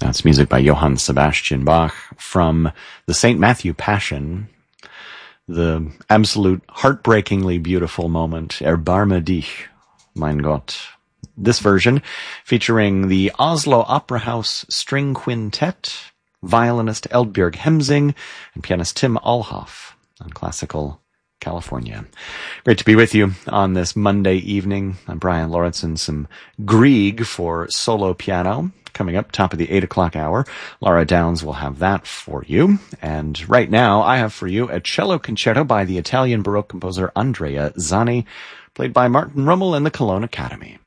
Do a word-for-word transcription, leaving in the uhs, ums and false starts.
That's music by Johann Sebastian Bach from the Saint Matthew Passion, the absolute heartbreakingly beautiful moment, Erbarme dich, mein Gott. This version featuring the Oslo Opera House String Quintet, violinist Eldbjørg Hemsing, and pianist Tim Alhoff on Classical California. Great to be with you on this Monday evening. I'm Brian Lauritsen. Some Grieg for solo piano coming up top of the eight o'clock hour. Laura Downs will have that for you. And right now I have for you a cello concerto by the Italian Baroque composer Andrea Zani, played by Martin Rummel and the Cologne Academy.